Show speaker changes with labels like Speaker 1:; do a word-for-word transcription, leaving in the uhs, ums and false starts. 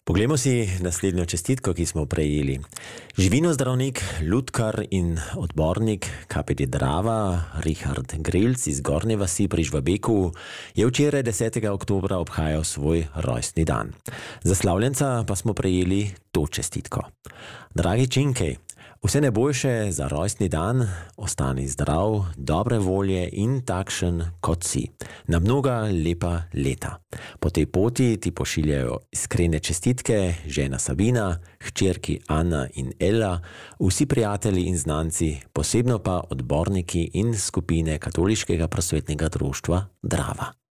Speaker 1: Poglejmo si naslednjo čestitko, ki smo prejeli. Živinozdravnik, lutkar in odbornik K P D Drava, Richard Grilc iz Gornje vasi pri Žvabeku, je včeraj desetega oktobra obhajal svoj rojstni dan. Za slavljenca pa smo prejeli to čestitko. Dragi Činkej, vse najboljše za rojstni dan, ostani zdrav, dobre volje in takšen, kot si. Na mnoga lepa leta. Po tej poti ti pošiljajo iskrene čestitke žena Sabina, hčerki Ana in Ella, vsi prijatelji in znanci, posebno pa odborniki in skupine Katoliškega prosvetnega društva Drava.